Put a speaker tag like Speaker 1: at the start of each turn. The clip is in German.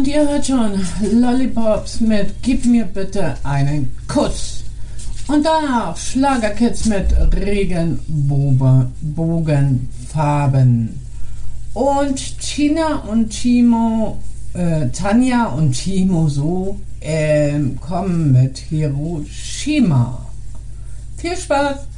Speaker 1: Und ihr hört schon Lollipops mit Gib mir bitte einen Kuss. Und danach Schlagerkids mit Regenbogenfarben. Und Tina und Timo, Tanja und Timo so kommen mit Hiroshima. Viel Spaß!